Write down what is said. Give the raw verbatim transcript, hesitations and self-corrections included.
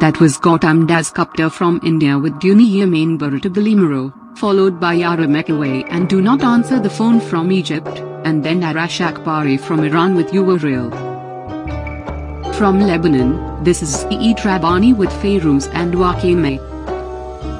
That was Gautam Dasgupta from India with Dunia Yamin Barutabalimaro, followed by Yara Mekaway and Do Not Answer the Phone from Egypt, and then Arash Akbari from Iran with You Were Real. From Lebanon, this is Eid Rabani with Fairuz and Waqi May.